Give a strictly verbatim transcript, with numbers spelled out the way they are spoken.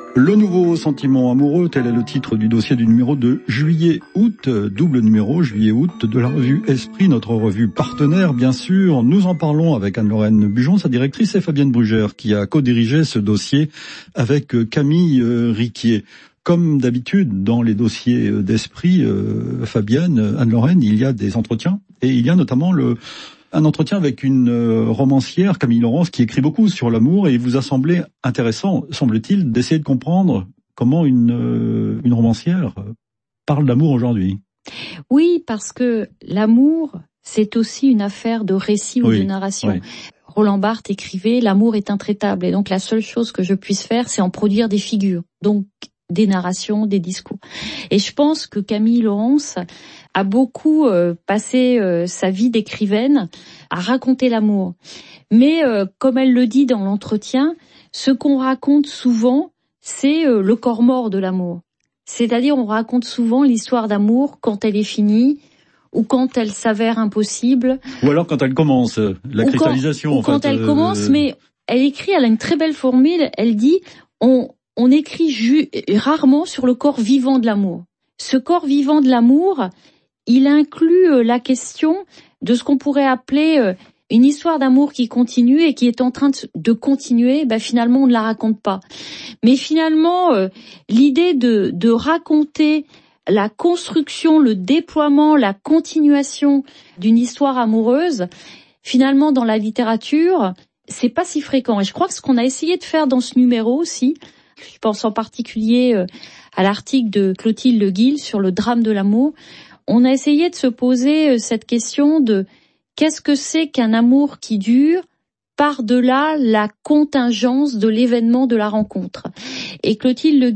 Le nouveau sentiment amoureux, tel est le titre du dossier du numéro de juillet-août, double numéro, juillet-août, de la revue Esprit, notre revue partenaire, bien sûr. Nous en parlons avec Anne-Lorraine Bujon, sa directrice, et Fabienne Brugère, qui a co-dirigé ce dossier avec Camille Riquier. Comme d'habitude, dans les dossiers d'Esprit, euh, Fabienne, Anne-Lorraine, il y a des entretiens, et il y a notamment le... un entretien avec une euh, romancière, Camille Laurence, qui écrit beaucoup sur l'amour, et il vous a semblé intéressant, semble-t-il, d'essayer de comprendre comment une, euh, une romancière parle d'amour aujourd'hui. Oui, parce que l'amour, c'est aussi une affaire de récit ou oui, de narration. Oui. Roland Barthes écrivait « L'amour est intraitable », et donc la seule chose que je puisse faire, c'est en produire des figures. Donc, des narrations, des discours. Et je pense que Camille Laurence a beaucoup euh, passé euh, sa vie d'écrivaine à raconter l'amour. Mais euh, comme elle le dit dans l'entretien, ce qu'on raconte souvent, c'est euh, le corps mort de l'amour. C'est-à-dire on raconte souvent l'histoire d'amour quand elle est finie ou quand elle s'avère impossible. Ou alors quand elle commence, la cristallisation. Ou quand, en ou quand fait, elle euh... commence, mais elle écrit, elle a une très belle formule, elle dit on On écrit ju- rarement sur le corps vivant de l'amour. Ce corps vivant de l'amour, il inclut euh, la question de ce qu'on pourrait appeler euh, une histoire d'amour qui continue et qui est en train de, de continuer. Ben, finalement, on ne la raconte pas. Mais finalement, euh, l'idée de, de raconter la construction, le déploiement, la continuation d'une histoire amoureuse, finalement, dans la littérature, c'est pas si fréquent. Et je crois que ce qu'on a essayé de faire dans ce numéro aussi, je pense en particulier à l'article de Clotilde Le Guil sur le drame de l'amour. On a essayé de se poser cette question de qu'est-ce que c'est qu'un amour qui dure par-delà la contingence de l'événement de la rencontre. Et Clotilde Le